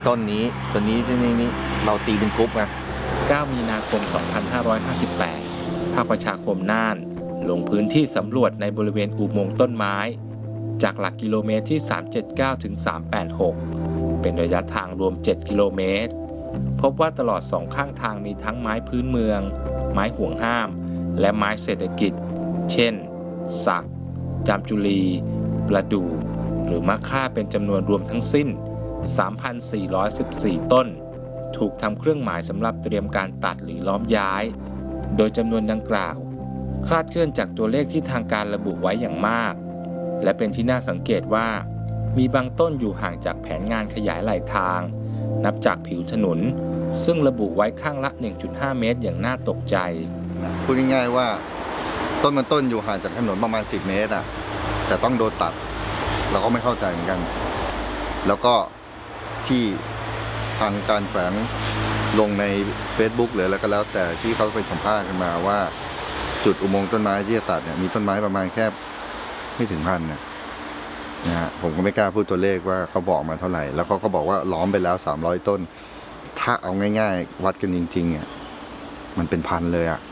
ต้นนี้ที่นี่เราตีเป็นกรุ๊ปไง 9 มีนาคม 2558 ภาคประชาคมน่านลงพื้นที่สำรวจในบริเวณอุโมงค์ต้นไม้จากหลักกิโลเมตรที่ 379 ถึง 386 เป็นระยะทางรวม 7 กิโลเมตร พบว่าตลอดสองข้างทางมีทั้งไม้พื้นเมือง ไม้ห่วงห้าม และไม้เศรษฐกิจ เช่น สัก จามจุลี ประดู่ หรือมะค่าเป็นจำนวนรวมทั้งสิ้น 3,414 ต้น ถูกทำเครื่องหมายสำหรับเตรียมการตัดหรือล้อมย้าย โดยจำนวนดังกล่าวคลาดเคลื่อนจากตัวเลขที่ทางการระบุไว้อย่างมาก และเป็นที่น่าสังเกตว่ามีบางต้นอยู่ห่างจากแผนงานขยายไหลทางนับจากผิวถนนซึ่งระบุไว้ข้างละ 1.5 เมตรอย่างน่าตกใจพูดง่ายๆว่าต้นอยู่ห่างจากถนนประมาณ10 เมตรแต่ต้องโดนตัดเราก็ไม่เข้าใจเหมือนกันแล้วก็ที่ทางการแฝงลงใน Facebook หรืออะไรก็แล้วแต่ที่เขาไปสัมภาษณ์กันมาว่าจุดอุโมงค์ต้นไม้ที่จะตัดเนี่ยมีต้นไม้ประมาณแค่ไม่ถึง1,000นะฮะผมก็ไม่กล้าพูดตัวเลขว่าเขาบอกมาเท่าไหร่แล้วเขาก็บอกว่าล้อมไปแล้ว300 ต้นถ้าเอาง่ายๆวัดกันจริงๆมันเป็นพันเลย